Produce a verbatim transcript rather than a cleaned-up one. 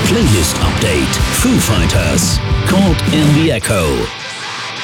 Playlist Update. Foo Fighters. Caught in the Echo.